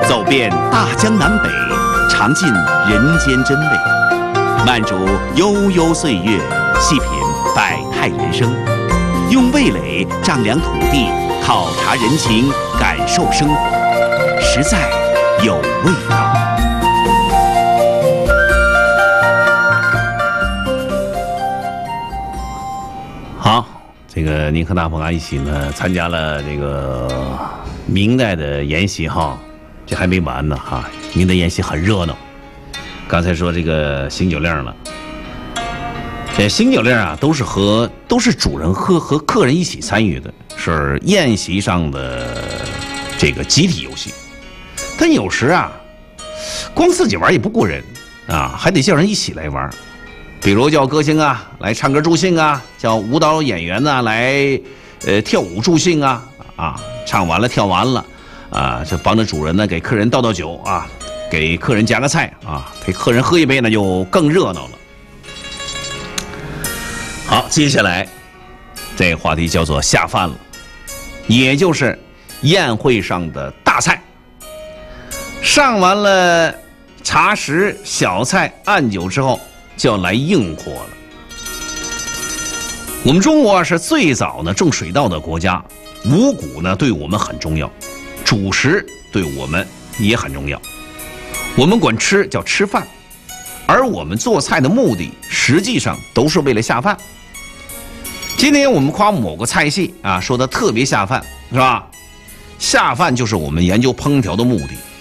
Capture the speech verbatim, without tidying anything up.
走遍大江南北，尝尽人间真味，慢煮悠悠岁月，细品百态人生，用味蕾丈量土地，考察人情，感受生活，实在有味道。 好，这个您和大鹏啊一起呢参加了这个明代的研习哈，这还没完呢哈，明代研习很热闹。刚才说这个行酒令了，这行酒令啊都是和都是主人和和客人一起参与的，是宴席上的这个集体游戏。但有时啊，光自己玩也不过瘾啊，还得叫人一起来玩。比如叫歌星啊来唱歌助兴啊，叫舞蹈演员呢、啊、来呃跳舞助兴啊啊，唱完了跳完了啊，就帮着主人呢给客人倒倒酒啊，给客人夹个菜啊，陪客人喝一杯呢就更热闹了。好，接下来这个话题叫做下饭了，也就是宴会上的大菜。上完了茶食、小菜、暗酒之后，就要来硬货了。我们中国是最早呢种水稻的国家，五谷呢对我们很重要，主食对我们也很重要。我们管吃叫吃饭，而我们做菜的目的实际上都是为了下饭。今天我们夸某个菜系啊，说的特别下饭，是吧？下饭就是我们研究烹调的目的。